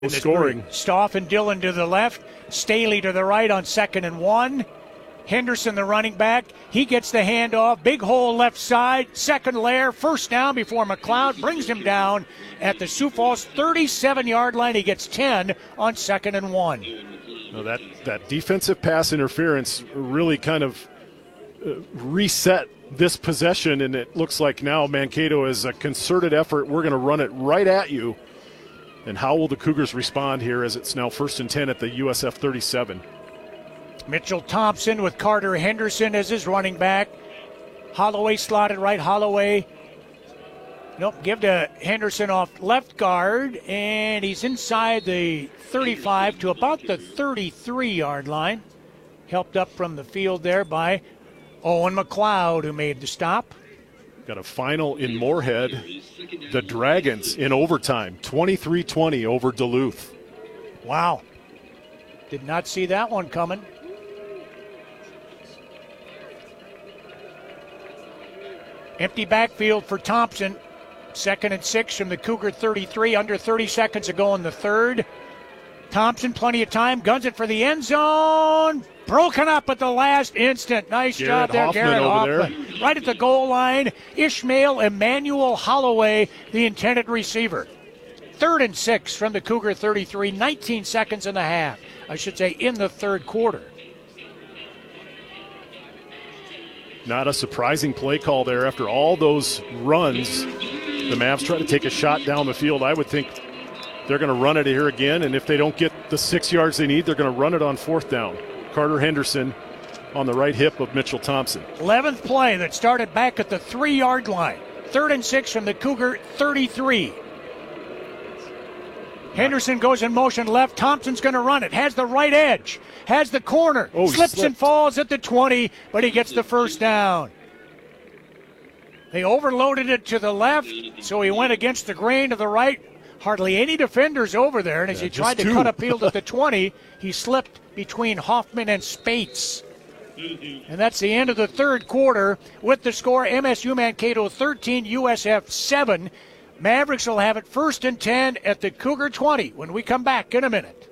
Scoring. Stoff and Dillon to the left. Staley to the right on 2nd and 1. Henderson, the running back, he gets the handoff. Big hole left side. Second layer. First down before McLeod brings him down at the Sioux Falls 37-yard line. He gets 10 on 2nd and 1. Well, that defensive pass interference really kind of reset this possession, and it looks like now Mankato is a concerted effort. We're going to run it right at you. And how will the Cougars respond here as it's now 1st and 10 at the USF 37? Mitchell Thompson with Carter Henderson as his running back. Holloway slotted right. Holloway. Nope, give to Henderson off left guard, and he's inside the 35 to about the 33-yard line. Helped up from the field there by Owen McLeod, who made the stop. Got a final in Moorhead. The Dragons in overtime, 23-20 over Duluth. Wow. Did not see that one coming. Empty backfield for Thompson. 2nd and 6 from the Cougar 33. Under 30 seconds to go in the third. Thompson, plenty of time, guns it for the end zone. Broken up at the last instant. Nice job there, Garrett Hoffman. Right at the goal line. Ishmael Emmanuel Holloway, the intended receiver. 3rd and 6 from the Cougar 33. 19 seconds and a half. I should say in the third quarter. Not a surprising play call there after all those runs. The Mavs try to take a shot down the field. I would think they're going to run it here again, and if they don't get the 6 yards they need, they're going to run it on 4th down. Carter Henderson on the right hip of Mitchell Thompson. 11th play that started back at the 3-yard line. 3rd and 6 from the Cougar 33. Henderson goes in motion left. Thompson's going to run it. Has the right edge. Has the corner. Slips and falls at the 20, but he gets the first down. They overloaded it to the left, so he went against the grain to the right. Hardly any defenders over there, and as he tried to cut upfield at the 20, he slipped between Hoffman and Spates. And that's the end of the third quarter with the score MSU Mankato 13, USF 7. Mavericks will have it 1st and 10 at the Cougar 20 when we come back in a minute.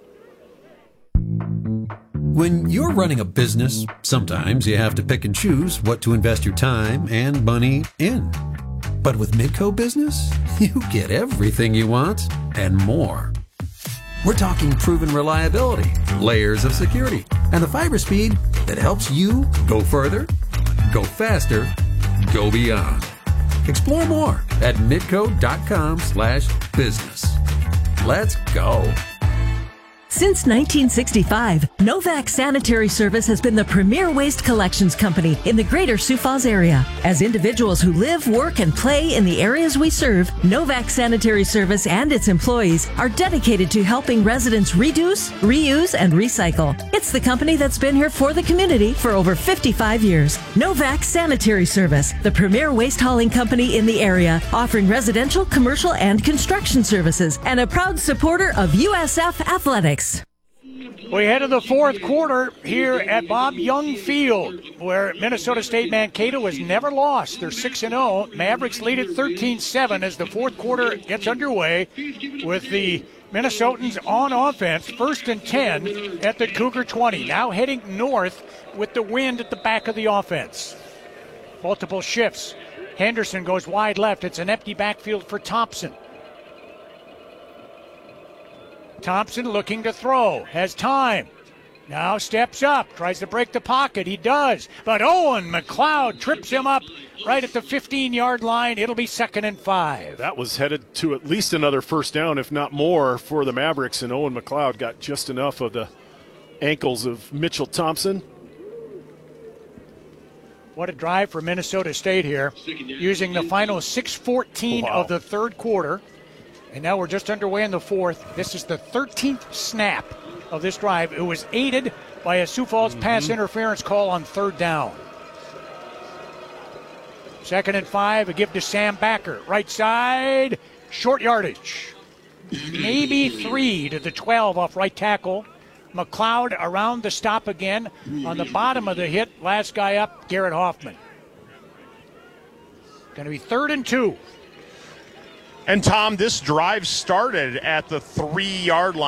When you're running a business, sometimes you have to pick and choose what to invest your time and money in. But with Midco Business, you get everything you want and more. We're talking proven reliability, layers of security, and the fiber speed that helps you go further, go faster, go beyond. Explore more at midco.com/business. Let's go. Since 1965, Novak Sanitary Service has been the premier waste collections company in the greater Sioux Falls area. As individuals who live, work, and play in the areas we serve, Novak Sanitary Service and its employees are dedicated to helping residents reduce, reuse, and recycle. It's the company that's been here for the community for over 55 years. Novak Sanitary Service, the premier waste hauling company in the area, offering residential, commercial, and construction services, and a proud supporter of USF Athletics. We head to the fourth quarter here at Bob Young Field, where Minnesota State Mankato has never lost. They're 6-0. Mavericks lead it 13-7 as the fourth quarter gets underway with the Minnesotans on offense. 1st and 10 at the Cougar 20. Now heading north with the wind at the back of the offense. Multiple shifts. Henderson goes wide left. It's an empty backfield for Thompson. Thompson looking to throw, has time. Now steps up, tries to break the pocket. He does, but Owen McLeod trips him up right at the 15-yard line. It'll be 2nd and 5. That was headed to at least another first down, if not more, for the Mavericks, and Owen McLeod got just enough of the ankles of Mitchell Thompson. What a drive for Minnesota State here, using the final 6:14 of the third quarter. And now we're just underway in the fourth. This is the 13th snap of this drive. It was aided by a Sioux Falls pass interference call on 3rd down. 2nd and 5, a give to Sam Backer. Right side, short yardage. Maybe 3 to the 12 off right tackle. McLeod around the stop again. On the bottom of the hit, last guy up, Garrett Hoffman. Going to be 3rd and 2. And Tom, this drive started at the 3-yard line.